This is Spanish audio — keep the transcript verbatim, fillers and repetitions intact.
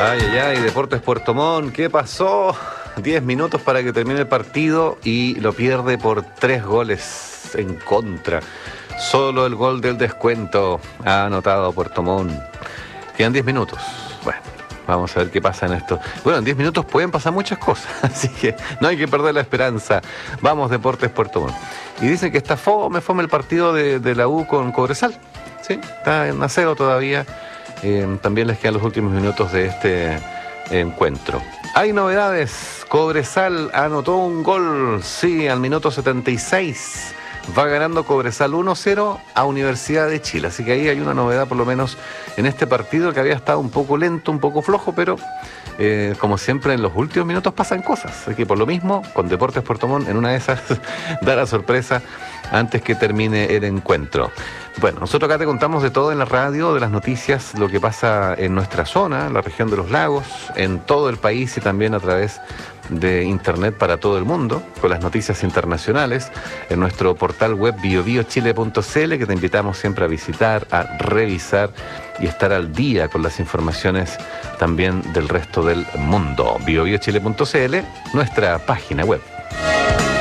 Ay, ay, ay, Deportes Puerto Montt, ¿qué pasó? Diez minutos para que termine el partido y lo pierde por tres goles en contra. Solo el gol del descuento ha anotado Puerto Montt. Quedan diez minutos. Bueno, vamos a ver qué pasa en esto. Bueno, en diez minutos pueden pasar muchas cosas, así que no hay que perder la esperanza. Vamos, Deportes Puerto Montt. Y dicen que está fome, fome el partido de, de la U con Cobresal. Sí, está en a cero todavía. Eh, también les quedan los últimos minutos de este encuentro. Hay novedades. Cobresal anotó un gol, sí, al minuto setenta y seis. Va ganando Cobresal uno cero a Universidad de Chile. Así que ahí hay una novedad, por lo menos en este partido, que había estado un poco lento, un poco flojo, pero eh, como siempre en los últimos minutos pasan cosas. Así que por lo mismo, con Deportes Puerto Montt, en una de esas da la sorpresa antes que termine el encuentro. Bueno, nosotros acá te contamos de todo en la radio, de las noticias, lo que pasa en nuestra zona, en la región de los lagos, en todo el país y también a través de internet para todo el mundo, con las noticias internacionales, en nuestro portal web bio bio chile punto c l, que te invitamos siempre a visitar, a revisar y estar al día con las informaciones también del resto del mundo. bio bio chile punto c l, nuestra página web.